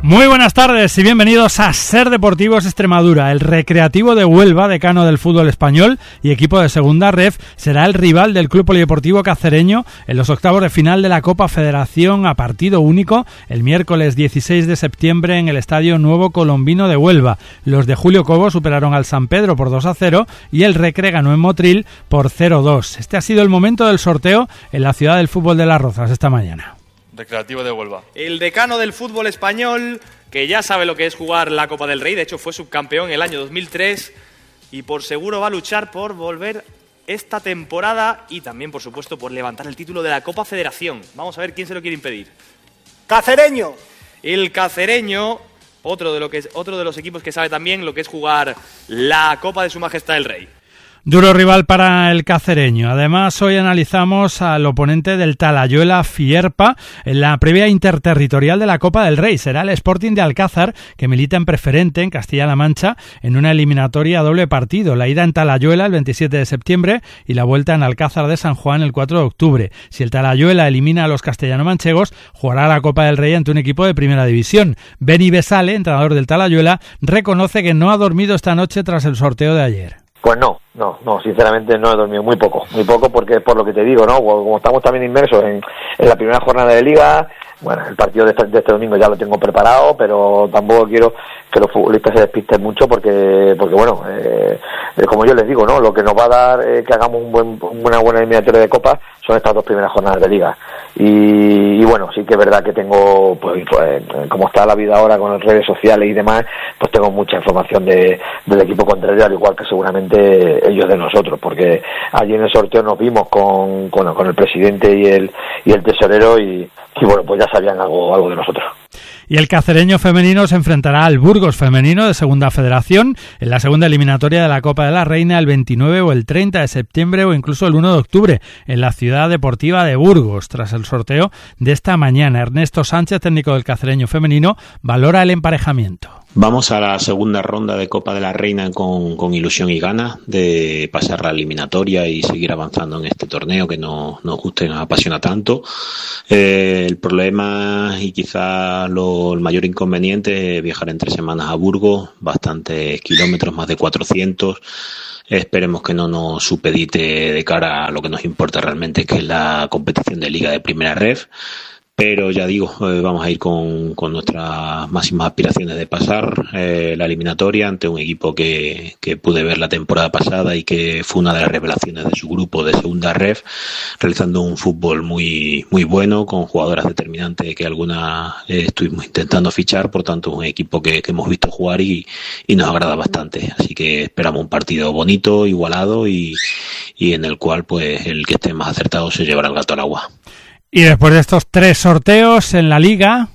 Muy buenas tardes y bienvenidos a Ser Deportivos Extremadura. El Recreativo de Huelva, decano del fútbol español y equipo de segunda ref, será el rival del Club Polideportivo Cacereño en los octavos de final de la Copa Federación a partido único el miércoles 16 de septiembre en el Estadio Nuevo Colombino de Huelva. Los de Julio Cobo superaron al San Pedro por 2-0 y el Recre ganó en Motril por 0-2. Este ha sido el momento del sorteo en la ciudad del fútbol de Las Rozas esta mañana. Recreativo de Huelva. El decano del fútbol español, que ya sabe lo que es jugar la Copa del Rey, de hecho fue subcampeón en el año 2003 y por seguro va a luchar por volver esta temporada y también, por supuesto, por levantar el título de la Copa Federación. Vamos a ver quién se lo quiere impedir. ¡Cacereño! El Cacereño, otro de los equipos que sabe también lo que es jugar la Copa de Su Majestad el Rey. Duro rival para el cacereño. Además, hoy analizamos al oponente del Talayuela Fierpa en la previa interterritorial de la Copa del Rey. Será el Sporting de Alcázar, que milita en preferente en Castilla-La Mancha en una eliminatoria a doble partido. La ida en Talayuela el 27 de septiembre y la vuelta en Alcázar de San Juan el 4 de octubre. Si el Talayuela elimina a los castellano-manchegos, jugará la Copa del Rey ante un equipo de primera división. Beni Besale, entrenador del Talayuela, reconoce que no ha dormido esta noche tras el sorteo de ayer. Pues no, sinceramente no he dormido muy poco porque por lo que te digo, ¿no? Como estamos también inmersos en la primera jornada de Liga, bueno, el partido de este domingo ya lo tengo preparado, pero tampoco quiero que los futbolistas se despisten mucho porque bueno, como yo les digo, ¿no? Lo que nos va a dar que hagamos una buena eliminatoria de Copa son estas dos primeras jornadas de Liga. Y bueno, sí que es verdad que tengo, pues como está la vida ahora con las redes sociales y demás, pues tengo mucha información del equipo contrario, al igual que seguramente ellos de nosotros, porque allí en el sorteo nos vimos con el presidente y el tesorero y bueno, pues ya sabían algo de nosotros. Y el Cacereño femenino se enfrentará al Burgos femenino de Segunda Federación en la segunda eliminatoria de la Copa de la Reina el 29 o el 30 de septiembre o incluso el 1 de octubre en la ciudad deportiva de Burgos. Tras el sorteo de esta mañana, Ernesto Sánchez, técnico del Cacereño femenino, valora el emparejamiento. Vamos a la segunda ronda de Copa de la Reina con ilusión y ganas de pasar la eliminatoria y seguir avanzando en este torneo que nos gusta y nos apasiona tanto. El problema y quizá el mayor inconveniente es viajar en 3 semanas a Burgos, bastantes kilómetros, más de 400. Esperemos que no nos supedite de cara a lo que nos importa realmente, que es la competición de Liga de Primera Ref. Pero ya digo, vamos a ir con nuestras máximas aspiraciones de pasar la eliminatoria ante un equipo que pude ver la temporada pasada y que fue una de las revelaciones de su grupo de segunda ref, realizando un fútbol muy muy bueno, con jugadoras determinantes que algunas estuvimos intentando fichar. Por tanto, un equipo que hemos visto jugar y nos agrada bastante. Así que esperamos un partido bonito, igualado y en el cual pues el que esté más acertado se llevará el gato al agua. Y después de estos 3 sorteos en la Liga,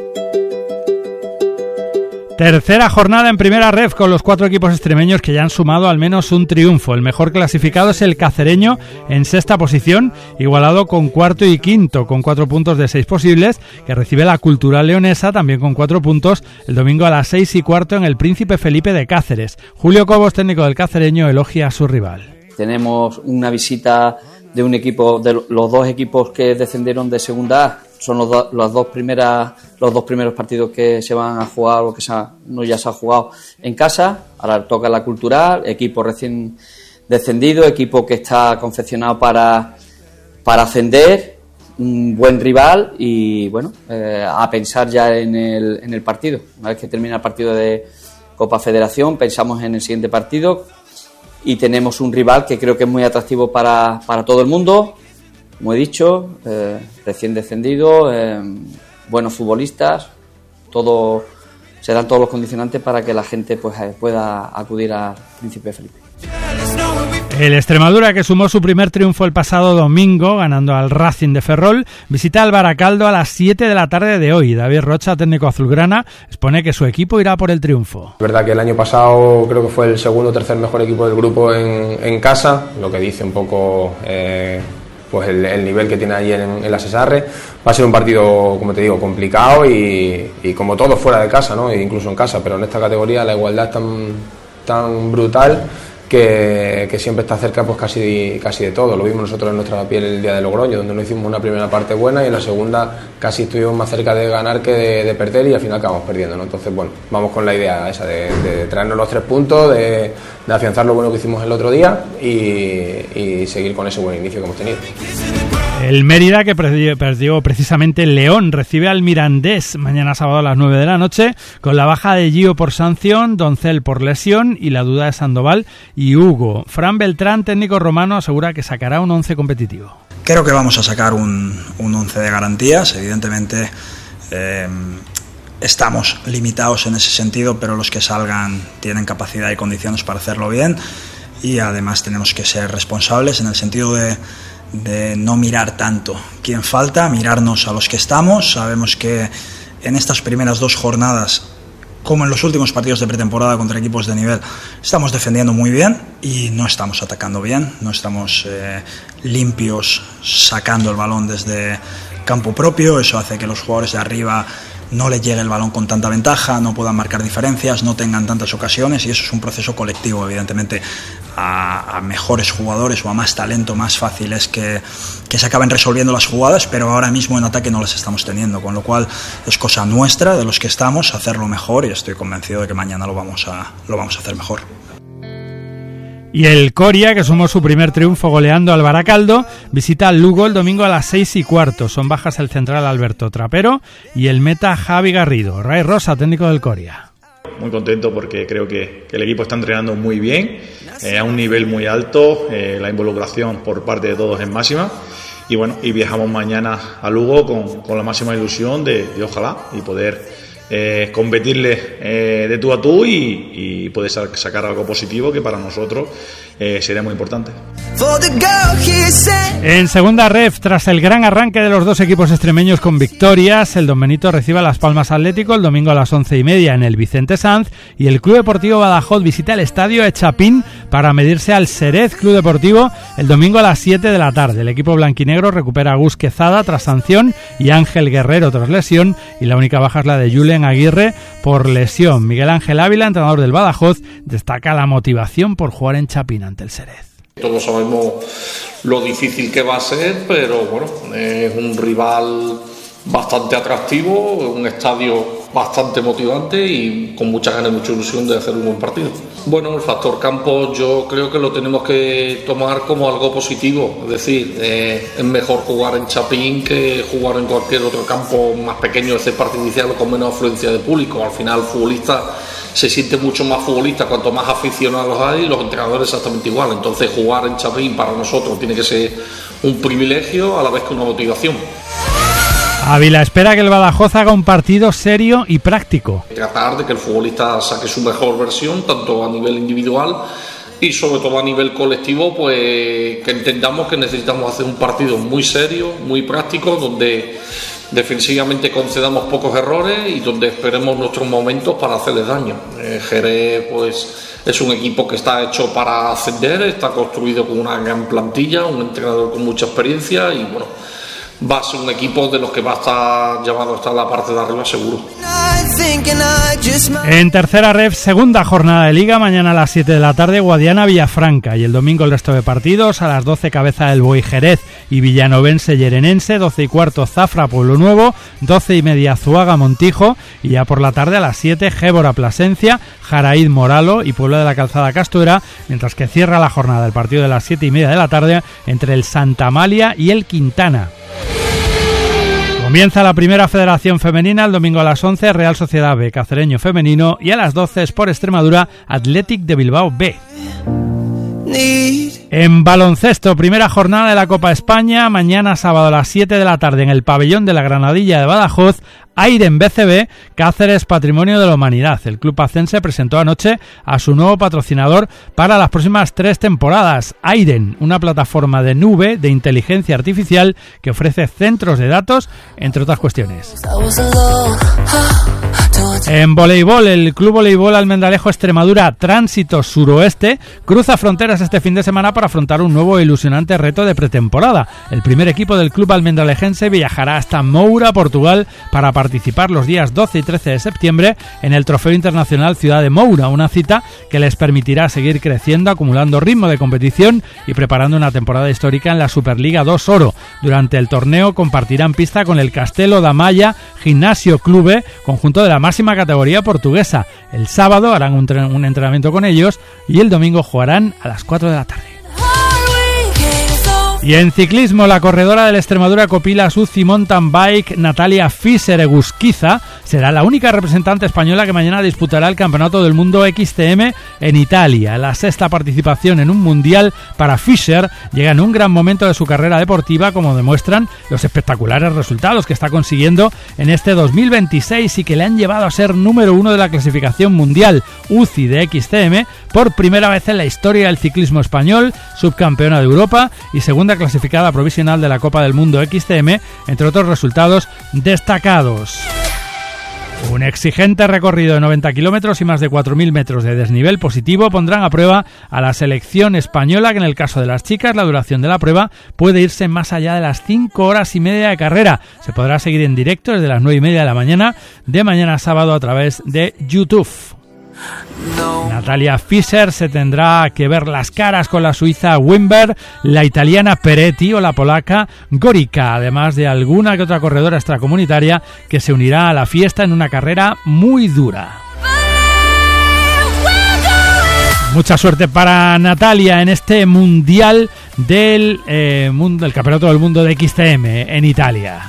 tercera jornada en primera ref con los 4 equipos extremeños que ya han sumado al menos un triunfo. El mejor clasificado es el Cacereño en sexta posición, igualado con cuarto y quinto, con 4 puntos de 6 posibles, que recibe la Cultural Leonesa también con 4 puntos el domingo a las 6:15 en el Príncipe Felipe de Cáceres. Julio Cobos, técnico del Cacereño, elogia a su rival. Tenemos una visita de un equipo, de los 2 equipos que descendieron de segunda A, son los dos primeros partidos que se van a jugar o que ya se ha jugado en casa. Ahora toca la Cultural, equipo recién descendido, equipo que está confeccionado para ascender, un buen rival y bueno, a pensar ya en el partido. Una vez que termina el partido de Copa Federación, pensamos en el siguiente partido. Y tenemos un rival que creo que es muy atractivo para todo el mundo, como he dicho, recién descendido, buenos futbolistas, se dan todos los condicionantes para que la gente pues pueda acudir al Príncipe Felipe. El Extremadura, que sumó su primer triunfo el pasado domingo, ganando al Racing de Ferrol, visita al Baracaldo a las 7 de la tarde de hoy. David Rocha, técnico azulgrana, expone que su equipo irá por el triunfo. Es verdad que el año pasado creo que fue el segundo o tercer mejor equipo del grupo en casa, lo que dice un poco pues el nivel que tiene ahí en la Cesarre. Va a ser un partido, como te digo, complicado y como todo fuera de casa, ¿no? E incluso en casa, pero en esta categoría la igualdad es tan brutal que siempre está cerca pues casi de todo. Lo vimos nosotros en nuestra piel el día de Logroño, donde no hicimos una primera parte buena y en la segunda casi estuvimos más cerca de ganar que de perder, y al final acabamos perdiendo, ¿no? Entonces, bueno, vamos con la idea esa de traernos los 3 puntos, de afianzar lo bueno que hicimos el otro día y seguir con ese buen inicio que hemos tenido. El Mérida, que perdió precisamente el León, recibe al Mirandés mañana sábado a las 9 de la noche, con la baja de Gio por sanción, Doncel por lesión y la duda de Sandoval y Hugo. Fran Beltrán, técnico romano, asegura que sacará un 11 competitivo. Creo que vamos a sacar un 11 de garantías. Evidentemente estamos limitados en ese sentido, pero los que salgan tienen capacidad y condiciones para hacerlo bien, y además tenemos que ser responsables en el sentido de no mirar tanto quién falta, mirarnos a los que estamos. Sabemos que en estas primeras 2 jornadas, como en los últimos partidos de pretemporada contra equipos de nivel, estamos defendiendo muy bien y no estamos atacando bien, no estamos limpios sacando el balón desde campo propio. Eso hace que los jugadores de arriba no les llegue el balón con tanta ventaja, no puedan marcar diferencias, no tengan tantas ocasiones, y eso es un proceso colectivo. Evidentemente a mejores jugadores o a más talento más fácil es que se acaben resolviendo las jugadas, pero ahora mismo en ataque no las estamos teniendo, con lo cual es cosa nuestra, de los que estamos, hacerlo mejor, y estoy convencido de que mañana lo vamos a hacer mejor. Y el Coria, que sumó su primer triunfo goleando al Baracaldo, visita al Lugo el domingo a las 6:15. Son bajas el central Alberto Trapero y el meta Javi Garrido. Ray Rosa, técnico del Coria. Muy contento porque creo que el equipo está entrenando muy bien, a un nivel muy alto, la involucración por parte de todos es máxima, y bueno, y viajamos mañana a Lugo con la máxima ilusión de ojalá y poder competirle de tú a tú y poder sacar algo positivo que para nosotros sería muy importante. En segunda ref, tras el gran arranque de los 2 equipos extremeños con victorias, el Don Benito recibe a Las Palmas Atlético el domingo a las 11:30 en el Vicente Sanz, y el Club Deportivo Badajoz visita el estadio Echapín para medirse al Xerez Club Deportivo el domingo a las 7 de la tarde. El equipo blanquinegro recupera a Gus Quezada tras sanción y Ángel Guerrero tras lesión, y la única baja es la de Julen Aguirre por lesión. Miguel Ángel Ávila, entrenador del Badajoz, destaca la motivación por jugar en Chapín ante el Xerez. Todos sabemos lo difícil que va a ser, pero bueno, es un rival bastante atractivo, un estadio bastante motivante y con mucha ganas y mucha ilusión de hacer un buen partido. Bueno, el factor campo yo creo que lo tenemos que tomar como algo positivo, es decir, es mejor jugar en Chapín que jugar en cualquier otro campo más pequeño de césped artificial o con menos afluencia de público. Al final el futbolista se siente mucho más futbolista cuanto más aficionados hay, y los entrenadores exactamente igual. Entonces jugar en Chapín para nosotros tiene que ser un privilegio a la vez que una motivación. Ávila espera que el Badajoz haga un partido serio y práctico. Tratar de que el futbolista saque su mejor versión, tanto a nivel individual y sobre todo a nivel colectivo, pues que entendamos que necesitamos hacer un partido muy serio, muy práctico, donde defensivamente concedamos pocos errores y donde esperemos nuestros momentos para hacerles daño. Jerez pues es un equipo que está hecho para ascender, está construido con una gran plantilla, un entrenador con mucha experiencia y bueno, va a ser un equipo de los que va a estar llamado a estar en la parte de arriba seguro. En tercera ref, segunda jornada de Liga, mañana a las 7 de la tarde, Guadiana Villafranca, y el domingo el resto de partidos, a las 12 Cabeza del Buey Jerez y Villanovense Llerenense, 12:15 Zafra Pueblo Nuevo, 12:30 Zuaga Montijo, y ya por la tarde a las 7 Gébora Plasencia, Jaraíz Moralo y Pueblo de la Calzada Castuera, mientras que cierra la jornada el partido de las 7:30 de la tarde entre el Santa Amalia y el Quintana. Comienza la primera federación femenina el domingo a las 11, Real Sociedad B, Cacereño femenino, y a las 12 Sport Extremadura, Athletic de Bilbao B. En baloncesto, primera jornada de la Copa España, mañana sábado a las 7 de la tarde en el pabellón de la Granadilla de Badajoz, Airen BCB, Cáceres Patrimonio de la Humanidad. El club pacense presentó anoche a su nuevo patrocinador para las próximas 3 temporadas, Airen, una plataforma de nube de inteligencia artificial que ofrece centros de datos, entre otras cuestiones. En voleibol, el Club Voleibol Almendralejo Extremadura Tránsito Suroeste cruza fronteras este fin de semana para afrontar un nuevo e ilusionante reto de pretemporada. El primer equipo del club almendralejense viajará hasta Moura, Portugal, para participar participar los días 12 y 13 de septiembre en el Trofeo Internacional Ciudad de Moura, una cita que les permitirá seguir creciendo, acumulando ritmo de competición y preparando una temporada histórica en la Superliga 2 Oro. Durante el torneo compartirán pista con el Castelo da Malla Gimnasio Clube, conjunto de la máxima categoría portuguesa. El sábado harán un entrenamiento con ellos y el domingo jugarán a las 4 de la tarde. Y en ciclismo, la corredora del Extremadura Copilas UCI Mountain Bike, Natalia Fischer-Egusquiza, será la única representante española que mañana disputará el Campeonato del Mundo XCM en Italia. La sexta participación en un mundial para Fischer llega en un gran momento de su carrera deportiva, como demuestran los espectaculares resultados que está consiguiendo en este 2026 y que le han llevado a ser número 1 de la clasificación mundial UCI de XCM por primera vez en la historia del ciclismo español, subcampeona de Europa y segunda clasificada provisional de la Copa del Mundo XCM, entre otros resultados destacados. Un exigente recorrido de 90 kilómetros y más de 4.000 metros de desnivel positivo pondrán a prueba a la selección española, que en el caso de las chicas la duración de la prueba puede irse más allá de las 5 horas y media de carrera. Se podrá seguir en directo desde las 9:30 de la mañana de mañana sábado a través de YouTube. Natalia Fischer se tendrá que ver las caras con la suiza Wimberg, la italiana Peretti o la polaca Gorica, además de alguna que otra corredora extracomunitaria que se unirá a la fiesta en una carrera muy dura. Mucha suerte para Natalia en este mundial del Campeonato del Mundo de XCM en Italia.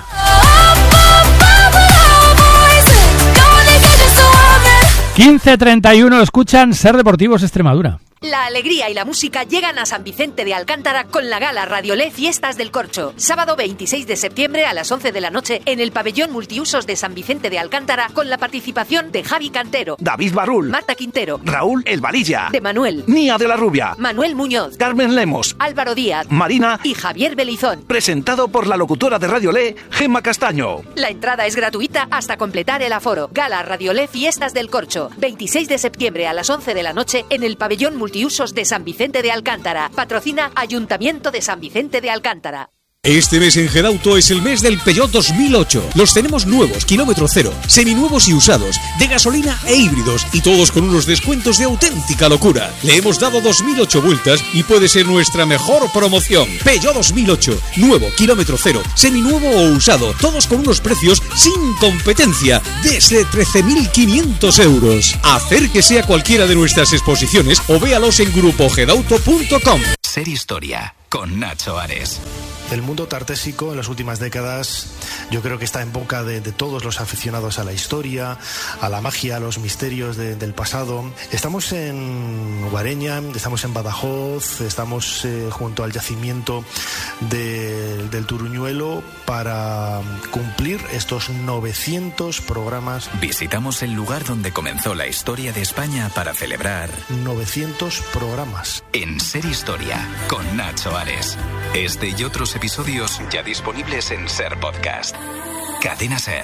15:31, escuchan Ser Deportivos Extremadura. La alegría y la música llegan a San Vicente de Alcántara con la gala Radiolé Fiestas del Corcho. Sábado 26 de septiembre a las 11 de la noche en el pabellón multiusos de San Vicente de Alcántara, con la participación de Javi Cantero, David Barrul, Marta Quintero, Raúl El Valilla, de Manuel, Nia de la Rubia, Manuel Muñoz, Carmen Lemos, Álvaro Díaz, Marina y Javier Belizón. Presentado por la locutora de Radiolé, Gemma Castaño. La entrada es gratuita hasta completar el aforo. Gala Radiolé Fiestas del Corcho, 26 de septiembre a las 11 de la noche en el pabellón multiusos de San Vicente de Alcántara. Patrocina Ayuntamiento de San Vicente de Alcántara. Este mes en Gedauto es el mes del Peugeot 2008. Los tenemos nuevos, kilómetro cero, seminuevos y usados, de gasolina e híbridos, y todos con unos descuentos de auténtica locura. Le hemos dado 2008 vueltas y puede ser nuestra mejor promoción. Peugeot 2008, nuevo, kilómetro cero, seminuevo o usado, todos con unos precios sin competencia, desde 13.500 euros. Acérquese a cualquiera de nuestras exposiciones o véalos en grupogedauto.com. Ser Historia, con Nacho Ares. El mundo tartésico en las últimas décadas yo creo que está en boca de todos los aficionados a la historia, a la magia, a los misterios del pasado. Estamos en Guareña, estamos en Badajoz, estamos junto al yacimiento del Turuñuelo para cumplir estos 900 programas. Visitamos el lugar donde comenzó la historia de España para celebrar 900 programas. En Ser Historia, con Nacho Ares. Este y otros episodios ya disponibles en Ser Podcast. Cadena Ser.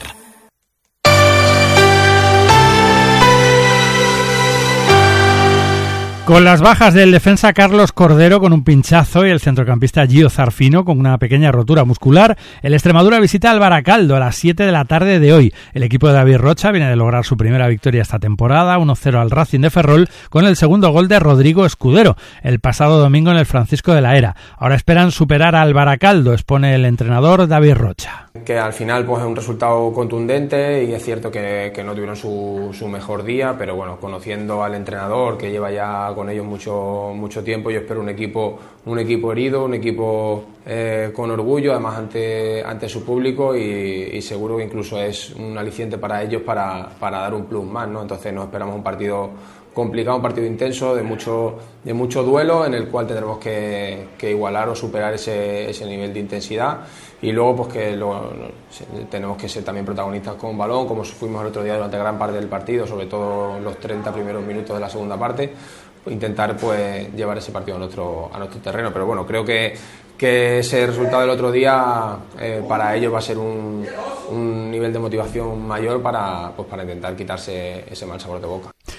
Con las bajas del defensa Carlos Cordero con un pinchazo y el centrocampista Gio Zarfino con una pequeña rotura muscular, el Extremadura visita al Baracaldo a las 7 de la tarde de hoy. El equipo de David Rocha viene de lograr su primera victoria esta temporada, 1-0 al Racing de Ferrol, con el segundo gol de Rodrigo Escudero el pasado domingo en el Francisco de la Era. Ahora esperan superar al Baracaldo, expone el entrenador David Rocha. Que al final pues es un resultado contundente y es cierto que no tuvieron su mejor día, pero bueno, conociendo al entrenador que lleva ya con ellos mucho tiempo, yo espero un equipo herido, un equipo con orgullo, además ante su público, y seguro que incluso es un aliciente para ellos para dar un plus más, ¿no? Entonces nos esperamos un partido complicado, un partido intenso, de mucho duelo, en el cual tendremos que igualar o superar ese nivel de intensidad, y luego pues tenemos que ser también protagonistas con un balón, como fuimos el otro día durante gran parte del partido, sobre todo los 30 primeros minutos de la segunda parte, intentar pues llevar ese partido a nuestro terreno. Pero bueno, creo que ese resultado del otro día para ellos va a ser un nivel de motivación mayor para intentar quitarse ese mal sabor de boca.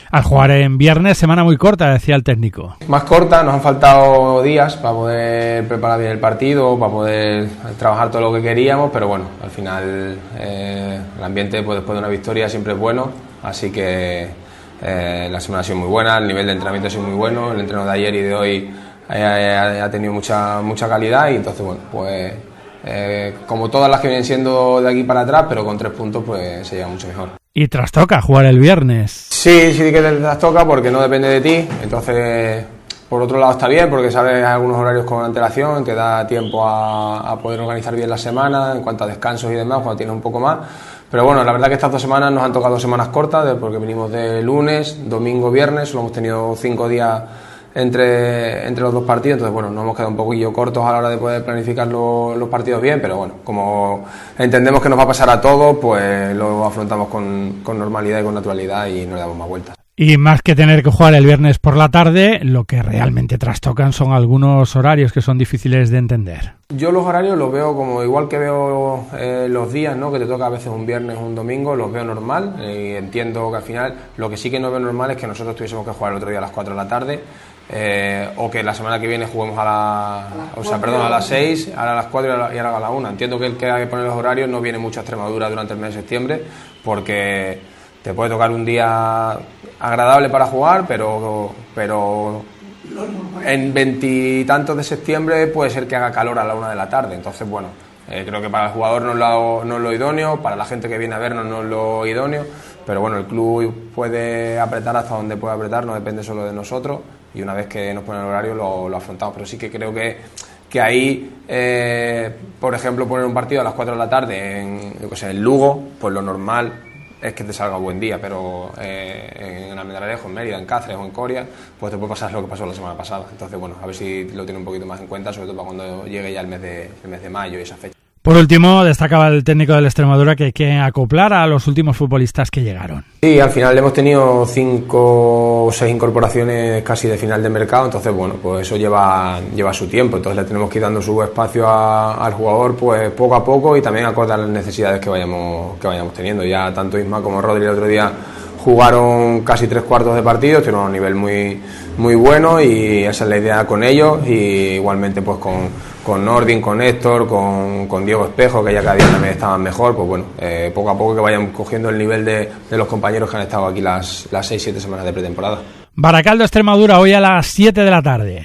Al jugar en viernes, semana muy corta, decía el técnico. Más corta, nos han faltado días para poder preparar bien el partido, para poder trabajar todo lo que queríamos, pero bueno, al final el ambiente pues, después de una victoria siempre es bueno, así que la semana ha sido muy buena, el nivel de entrenamiento ha sido muy bueno, el entreno de ayer y de hoy ha tenido mucha calidad y entonces bueno, pues como todas las que vienen siendo de aquí para atrás, pero con 3 puntos pues se llega mucho mejor. Y trastoca jugar el viernes. Sí que te trastoca porque no depende de ti, entonces por otro lado está bien porque sabes algunos horarios con antelación, te da tiempo a poder organizar bien la semana en cuanto a descansos y demás cuando tienes un poco más, pero bueno, la verdad que estas 2 semanas nos han tocado 2 semanas cortas porque venimos de lunes, domingo, viernes, solo hemos tenido 5 días entre los 2 partidos, entonces bueno, nos hemos quedado un poquillo cortos a la hora de poder planificar los partidos bien, pero bueno, como entendemos que nos va a pasar a todos, pues lo afrontamos con normalidad y con naturalidad y no le damos más vueltas. Y más que tener que jugar el viernes por la tarde, lo que realmente trastocan son algunos horarios que son difíciles de entender. Yo los horarios los veo como igual que veo los días, ¿no? Que te toca a veces un viernes o un domingo, los veo normal y entiendo que al final lo que sí que no veo normal es que nosotros tuviésemos que jugar el otro día a las 4 de la tarde o que la semana que viene juguemos a las 6, ahora a las 4 y ahora a las 1. Entiendo que el que hay que poner los horarios no viene mucho a Extremadura durante el mes de septiembre porque te puede tocar un día agradable para jugar, pero en 20 y tantos de septiembre puede ser que haga calor a la 1 de la tarde. Entonces, bueno, creo que para el jugador no es lo idóneo, para la gente que viene a vernos no es lo idóneo, pero bueno, el club puede apretar hasta donde puede apretar, no depende solo de nosotros y una vez que nos ponen el horario lo afrontamos, pero sí que creo que ahí, por ejemplo, poner un partido a las 4 de la tarde en Lugo, pues lo normal es que te salga buen día, pero en Almendralejo, en Mérida, en Cáceres o en Coria, pues te puede pasar lo que pasó la semana pasada. Entonces, bueno, a ver si lo tiene un poquito más en cuenta, sobre todo para cuando llegue ya el mes de mayo y esa fecha. Por último, destacaba el técnico del Extremadura que hay que acoplar a los últimos futbolistas que llegaron. Sí, al final hemos tenido 5 o 6 incorporaciones casi de final de mercado, entonces bueno, pues eso lleva su tiempo, entonces le tenemos que ir dando su espacio al jugador pues poco a poco y también acorde a las necesidades que vayamos teniendo. Ya tanto Isma como Rodri el otro día jugaron casi 3/4 de partido, estuvieron a un nivel muy bueno y esa es la idea con ellos y igualmente pues con Nordin, con Héctor, con Diego Espejo, que ya cada día también estaban mejor, pues bueno, poco a poco que vayan cogiendo el nivel de los compañeros que han estado aquí las 6-7 semanas de pretemporada. Baracaldo Extremadura hoy a las 7 de la tarde.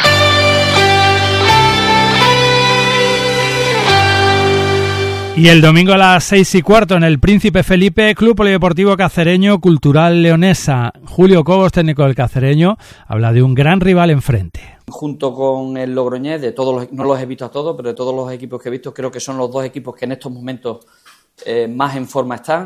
Y el domingo a las 6:15 en el Príncipe Felipe, Club Polideportivo Cacereño Cultural Leonesa. Julio Cobos, técnico del Cacereño, habla de un gran rival enfrente. Junto con el Logroñés, no los he visto a todos, pero de todos los equipos que he visto, creo que son los 2 equipos que en estos momentos más en forma están.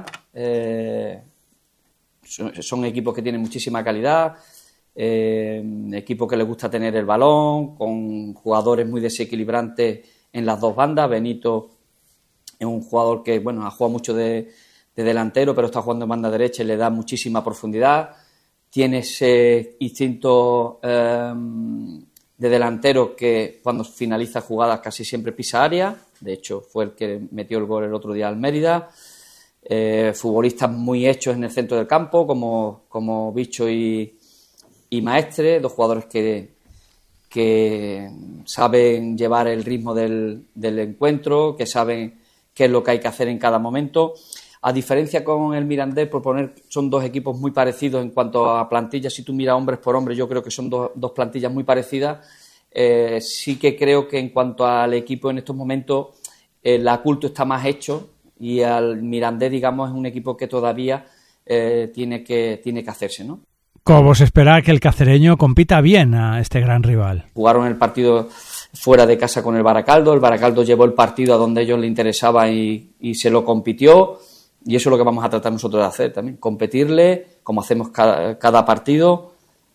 Son equipos que tienen muchísima calidad, equipos que les gusta tener el balón, con jugadores muy desequilibrantes en las 2 bandas. Benito es un jugador que ha jugado mucho de delantero, pero está jugando en banda derecha y le da muchísima profundidad. Tiene ese instinto de delantero que cuando finaliza jugadas casi siempre pisa área. De hecho, fue el que metió el gol el otro día al Mérida. Futbolistas muy hechos en el centro del campo, como Bicho y Maestre, 2 jugadores que saben llevar el ritmo del encuentro, que saben qué es lo que hay que hacer en cada momento. A diferencia con el Mirandés, son 2 equipos muy parecidos en cuanto a plantillas. Si tú miras hombres por hombres, yo creo que son dos plantillas muy parecidas. Sí que creo que en cuanto al equipo en estos momentos, el Aculto está más hecho y al Mirandés, digamos, es un equipo que todavía tiene que hacerse, ¿no? Cobos espera que el cacereño compita bien a este gran rival. Jugaron el partido fuera de casa con el Baracaldo llevó el partido a donde a ellos les interesaba y se lo compitió, y eso es lo que vamos a tratar nosotros de hacer también, competirle como hacemos cada partido,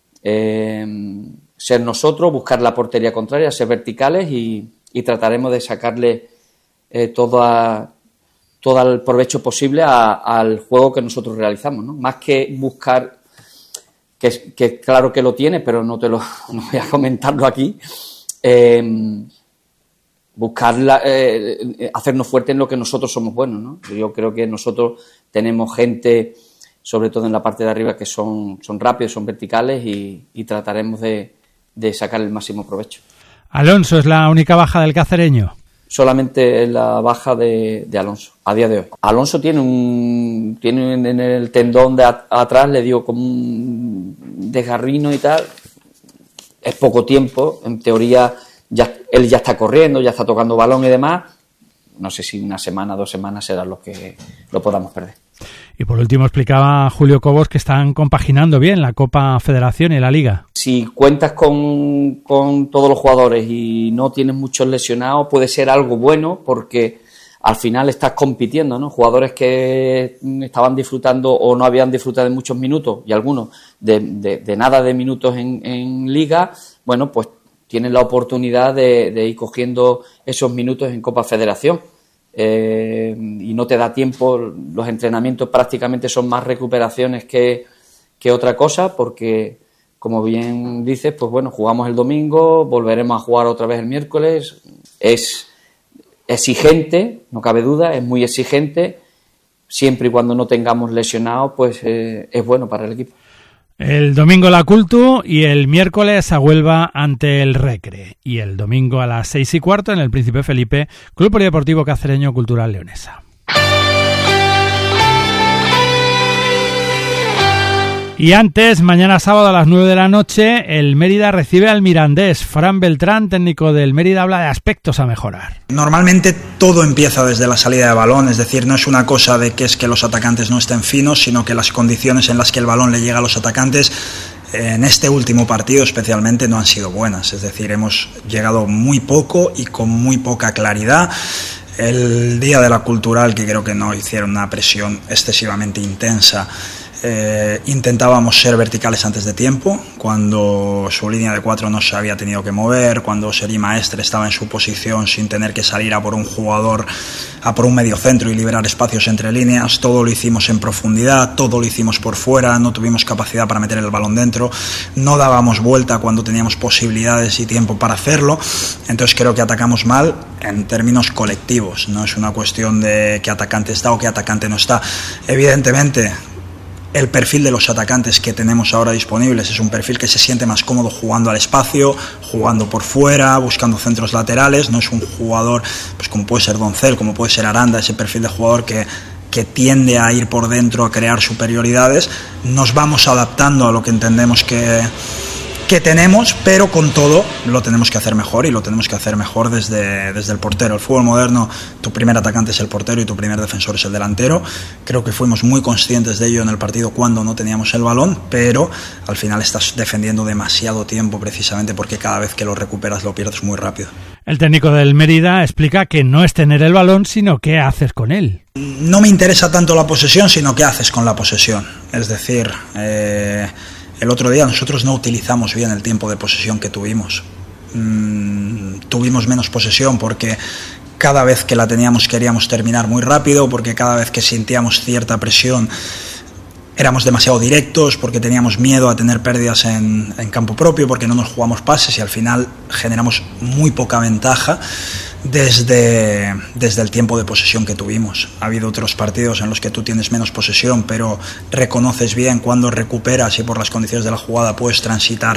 ser nosotros, buscar la portería contraria, ser verticales y trataremos de sacarle todo el provecho posible al juego que nosotros realizamos, ¿no? Más que buscar, que claro que lo tiene, pero no voy a comentarlo aquí, buscar hacernos fuertes en lo que nosotros somos buenos, ¿no? Yo creo que nosotros tenemos gente sobre todo en la parte de arriba, que son rápidos, son verticales y trataremos de sacar el máximo provecho. Alonso es la única baja del cacereño. Solamente la baja de Alonso, a día de hoy. Alonso tiene en el tendón de atrás, le dio como un desgarrino y tal. Es poco tiempo, en teoría él ya está corriendo, ya está tocando balón y demás. No sé si 1 semana, 2 semanas serán los que lo podamos perder. Y por último explicaba Julio Cobos que están compaginando bien la Copa Federación y la Liga. Si cuentas con todos los jugadores y no tienes muchos lesionados, puede ser algo bueno porque al final estás compitiendo, ¿no? Jugadores que estaban disfrutando o no habían disfrutado de muchos minutos y algunos de nada de minutos en Liga, bueno, pues tienen la oportunidad de ir cogiendo esos minutos en Copa Federación. Y no te da tiempo, los entrenamientos prácticamente son más recuperaciones que otra cosa, porque como bien dices, pues bueno, jugamos el domingo, volveremos a jugar otra vez el miércoles. Es exigente, no cabe duda, es muy exigente, siempre y cuando no tengamos lesionados, pues es bueno para el equipo. El domingo la Cultu y el miércoles a Huelva ante el Recre. Y el domingo a las 6:15 en el Príncipe Felipe, Club Polideportivo Cacereño Cultural Leonesa. Y antes, mañana sábado a las 9 de la noche, el Mérida recibe al Mirandés. Fran Beltrán, técnico del Mérida, habla de aspectos a mejorar. Normalmente todo empieza desde la salida de balón, es decir, no es una cosa de que es que los atacantes no estén finos, sino que las condiciones en las que el balón le llega a los atacantes en este último partido especialmente no han sido buenas, es decir, hemos llegado muy poco y con muy poca claridad. El día de la Cultural, que creo que no hicieron una presión excesivamente intensa, intentábamos ser verticales antes de tiempo, cuando su línea de 4 no se había tenido que mover, cuando Seri Maestre estaba en su posición sin tener que salir a por un jugador, a por un mediocentro y liberar espacios entre líneas. Todo lo hicimos en profundidad, todo lo hicimos por fuera, no tuvimos capacidad para meter el balón dentro, no dábamos vuelta cuando teníamos posibilidades y tiempo para hacerlo. Entonces creo que atacamos mal en términos colectivos, no es una cuestión de qué atacante está o qué atacante no está. Evidentemente el perfil de los atacantes que tenemos ahora disponibles es un perfil que se siente más cómodo jugando al espacio, jugando por fuera, buscando centros laterales. No es un jugador pues como puede ser Doncel, como puede ser Aranda, ese perfil de jugador que tiende a ir por dentro, a crear superioridades. Nos vamos adaptando a lo que entendemos que tenemos, pero con todo lo tenemos que hacer mejor, y lo tenemos que hacer mejor desde el portero. El fútbol moderno, tu primer atacante es el portero y tu primer defensor es el delantero. Creo que fuimos muy conscientes de ello en el partido cuando no teníamos el balón, pero al final estás defendiendo demasiado tiempo precisamente porque cada vez que lo recuperas lo pierdes muy rápido. El técnico del Mérida explica que no es tener el balón, sino qué haces con él. No me interesa tanto la posesión, sino qué haces con la posesión. Es decir, el otro día nosotros no utilizamos bien el tiempo de posesión que tuvimos. Tuvimos menos posesión porque cada vez que la teníamos queríamos terminar muy rápido, porque cada vez que sentíamos cierta presión éramos demasiado directos, porque teníamos miedo a tener pérdidas en campo propio, porque no nos jugamos pases y al final generamos muy poca ventaja desde el tiempo de posesión que tuvimos. Ha habido otros partidos en los que tú tienes menos posesión, pero reconoces bien cuando recuperas y por las condiciones de la jugada puedes transitar